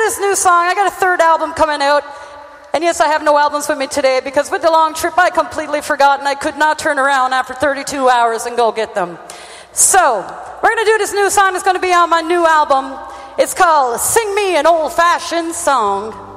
this new song. I got a third album coming out. And yes, I have no albums with me today because with the long trip, I completely forgot and I could not turn around after 32 hours and go get them. So, we're going to do this new song. It's going to be on my new album. It's called Sing Me an Old-Fashioned Song.